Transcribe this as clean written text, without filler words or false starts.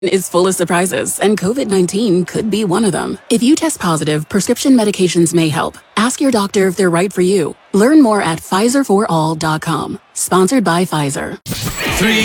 is full of surprises, and COVID-19 could be one of them. If you test positive, prescription medications may help. Ask your doctor if they're right for you. Learn more at PfizerForAll.com. Sponsored by Pfizer.